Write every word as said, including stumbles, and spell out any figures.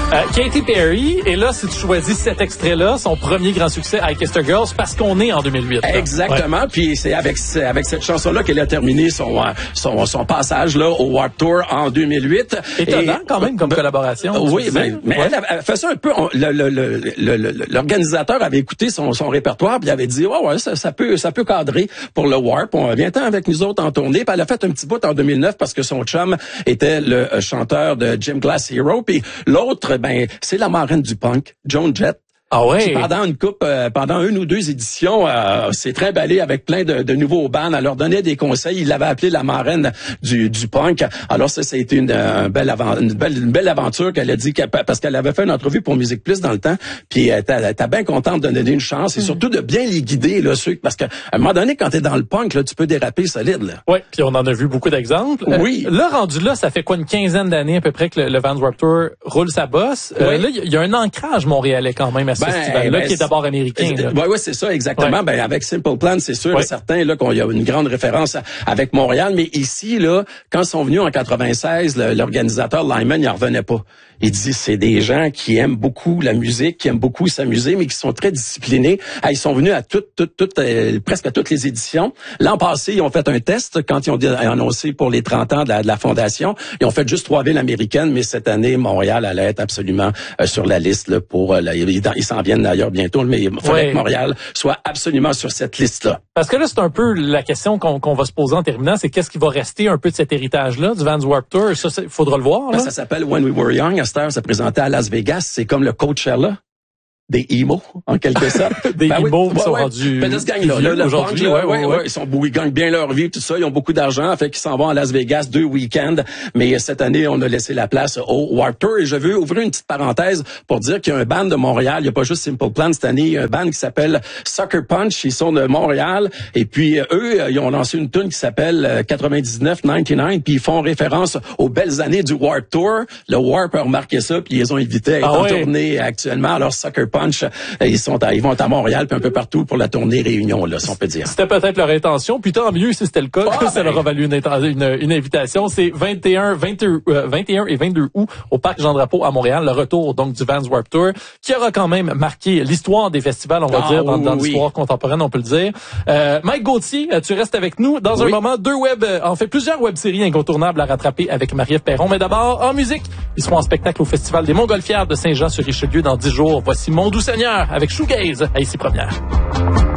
Euh, Katy Perry, et là, si tu choisis cet extrait-là, son premier grand succès, I Kissed a Girl, c'est parce qu'on est en deux mille huit. Là. Exactement, ouais. Puis c'est avec avec cette chanson-là qu'elle a terminé son son son passage là au Warped Tour en deux mille huit. Étonnant et, quand même comme ben, collaboration. Oui, ben, mais ouais. elle, elle fait ça un peu. On, le, le, le, le, l'organisateur avait écouté son son répertoire, puis il avait dit ouais ouais ça, ça peut ça peut cadrer pour le Warp. On vient-t'en avec nous autres en tournée. Puis elle a fait un petit bout en deux mille neuf parce que son chum était le chanteur de Gym Class Hero, puis l'autre ben c'est la marraine du punk, Joan Jett. Ah ouais. Pendant une coupe, euh, pendant une ou deux éditions, euh, s'est trimballé avec plein de, de nouveaux bands. Elle leur donnait des conseils. Il l'avait appelé la marraine du, du punk. Alors ça, ça a été une, une, belle, avant, une, belle, une belle aventure qu'elle a dit qu'elle, parce qu'elle avait fait une entrevue pour Musique Plus dans le temps. Puis elle était bien contente de donner une chance et mm. surtout de bien les guider là, ceux, parce qu'à un moment donné, quand t'es dans le punk, là, tu peux déraper solide. Là. Oui, puis on en a vu beaucoup d'exemples. Oui. Euh, là, rendu là, ça fait quoi une quinzaine d'années à peu près que le, le Vans Warped Tour roule sa bosse. Euh, oui. Là, il y a un ancrage montréalais quand même à ce ben, festival-là ben, qui est d'abord américain. Oui, oui, c'est ça, exactement. Ouais. Ben, avec Simple Plan, c'est sûr ouais. et certain là, qu'on y a une grande référence avec Montréal. Mais ici, là, quand ils sont venus en quatre-vingt-seize, le, l'organisateur Lyman, il en revenait pas. Il dit, c'est des gens qui aiment beaucoup la musique, qui aiment beaucoup s'amuser, mais qui sont très disciplinés. Ah, ils sont venus à toutes, toutes, toutes, euh, presque à toutes les éditions. L'an passé, ils ont fait un test quand ils ont annoncé pour les trente ans de la, de la fondation. Ils ont fait juste trois villes américaines, mais cette année, Montréal allait être absolument euh, sur la liste là, pour. Euh, là, ils, ils s'en viennent d'ailleurs bientôt, mais il faudrait ouais. que Montréal soit absolument sur cette liste-là. Parce que là, c'est un peu la question qu'on, qu'on va se poser en terminant, c'est qu'est-ce qui va rester un peu de cet héritage-là, du Vans Warped Tour? Ça, il faudra le voir. Là. Ben, ça s'appelle When We Were Young. À cette heure, ça présentait à Las Vegas. C'est comme le Coachella des emo, en quelque sorte. Des ben, emo oui, qui sont ouais, rendus ben, ce gang-là, là, le aujourd'hui. Punk, là, ouais, ouais, ouais. Ouais, ils sont beaux, ils gagnent bien leur vie, tout ça. Ils ont beaucoup d'argent, fait qu'ils s'en vont à Las Vegas deux week-ends. Mais cette année, on a laissé la place au Warped Tour. Et je veux ouvrir une petite parenthèse pour dire qu'il y a un band de Montréal. Il n'y a pas juste Simple Plan cette année. Il y a un band qui s'appelle Sucker Punch. Ils sont de Montréal. Et puis, eux, ils ont lancé une tune qui s'appelle quatre-vingt-dix-neuf quatre-vingt-dix-neuf. Puis, ils font référence aux belles années du Warped Tour. Le Warp a remarqué ça, puis ils les ont invités à être ah, en ouais. tournée actuellement. Alors, Sucker Punch, ils sont à, ils vont à Montréal puis un peu partout pour la tournée Réunion, là, si on peut dire. C'était peut-être leur intention, puis tant mieux si c'était le cas, ah, ça ben... leur a valu une, une, une invitation. C'est vingt et un, vingt-deux, euh, vingt et un et vingt-deux août au Parc Jean-Drapeau à Montréal, le retour donc du Vans Warped Tour, qui aura quand même marqué l'histoire des festivals, on va ah, dire, dans, dans oui. l'histoire contemporaine, on peut le dire. Euh, Mike Gauthier, tu restes avec nous. Dans un oui. moment, deux web, en fait, plusieurs web-séries incontournables à rattraper avec Marie-Ève Perron. Mais d'abord, en musique, ils seront en spectacle au Festival des Montgolfières de Saint-Jean-sur-Richelieu dans dix jours. Voici Mon Doux Seigneur avec Shoegaze à Ici Première.